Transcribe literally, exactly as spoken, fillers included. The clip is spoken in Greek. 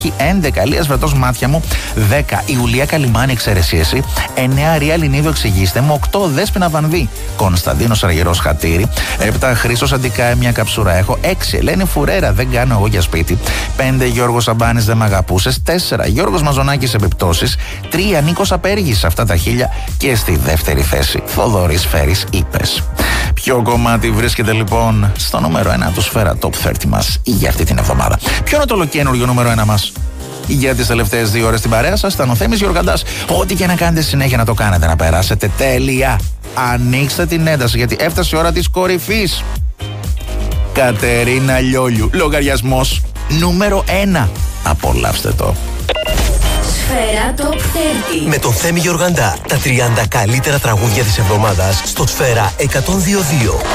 έντεκα Ηλίας Βρετός Μάτια μου, δέκα Ιουλία Καλιμάνη Εξαιρεσίεση, εννέα Ρία Λινίδου Εξηγήστε μου, οκτώ Δέσποινα Βανδύ Κωνσταντίνος Αργυρός Χατήρι, επτά Χρήστος Αντικάε Μια Καψούρα Έχω, έξι Ελένη Φουρέρα Δεν Κάνω Εγώ Για Σπίτι, πέντε Γιώργος Αμπάνης Δεν Μ' Αγαπούσες, τέσσερα Γιώργος Μαζονάκης Επιπτώσεις, τρία Νίκος Απέργης Αυτά τα χίλια και στη δεύτερη θέση Θοδωρής Φέρης Είπες. Ποιο κομμάτι βρίσκεται λοιπόν στο νούμερο ένα του Σφαίρα Top τριάντα μας για αυτή την εβδομάδα? Ποιο είναι το ολοκαίνουργιο νούμερο ένα μας για τις τελευταίες δύο ώρες στην παρέα σας? Ήταν ο Θέμης Γιοργαντάς. Ό,τι και να κάνετε συνέχεια να το κάνετε, να περάσετε τέλεια. Ανοίξτε την ένταση γιατί έφτασε η ώρα της κορυφής. Κατερίνα Λιόλιου, λογαριασμός νούμερο ένα. Απολαύστε το. Σφαίρα Top τριάντα. Με τον Θέμη Γιοργαντά, τα τριάντα καλύτερα τραγούδια της εβδομάδας στο Σφαίρα εκατόν δύο δύο.